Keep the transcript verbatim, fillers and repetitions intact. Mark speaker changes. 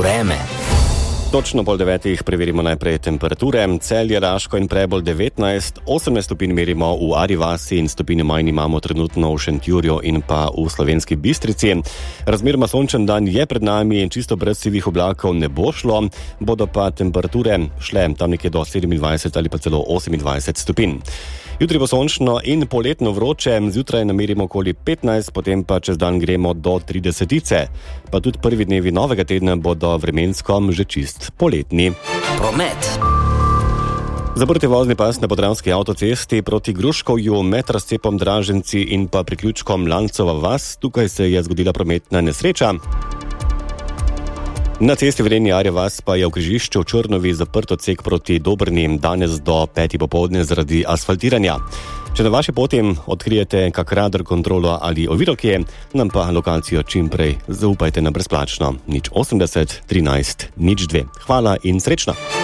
Speaker 1: Vreme.
Speaker 2: Točno pol devetih preverimo najprej temperature. Celje, Laško in Prebold devetnajst, osemnajst stopinj merimo v Arji vasi in stopinje manj imamo trenutno v Šentjurju in pa v Slovenski Bistrici. Razmeroma sončen dan je pred nami in čisto brez sivih oblakov ne bo šlo, bodo pa temperature šle tam nekje do sedemindvajset ali pa celo osemindvajset stopinj. Jutri bo sončno in poletno vroče, zjutraj namerimo okoli petnajst, potem pa čez dan gremo do tridesetice. Pa tudi prvi dnevi novega tedna bodo vremensko že čist poletni.
Speaker 1: Promet.
Speaker 2: Zaprt je vozni pas na Podravski avtocesti proti Gruškovju med razcepom Draženci in pa priključkom Lancova vas. Tukaj se je zgodila prometna nesreča. Na cesti Velenje-Arja vas pa je v križišču v Črnovi zaprt odsek proti Dobrni danes do petih popoldne zaradi asfaltiranja. Če na vaši poti odkrijete kak radar kontrolo ali oviro kje, nam pa lokacijo čim prej zaupajte na brezplačno nič osemdeset trinajst nič dve. Hvala in srečno!